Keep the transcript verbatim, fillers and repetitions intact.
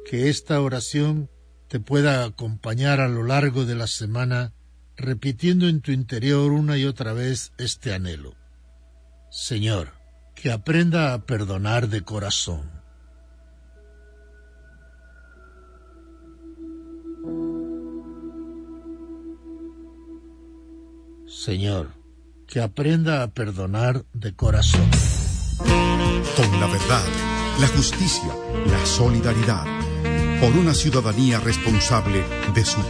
Que esta oración te pueda acompañar a lo largo de la semana, repitiendo en tu interior una y otra vez este anhelo. Señor, que aprenda a perdonar de corazón. Señor, que aprenda a perdonar de corazón. Con la verdad, la justicia, la solidaridad, por una ciudadanía responsable de su